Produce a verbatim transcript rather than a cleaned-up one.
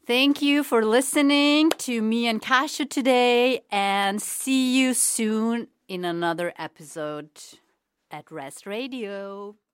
Thank you for listening to me and Kasia today, and see you soon in another episode at Rest Radio.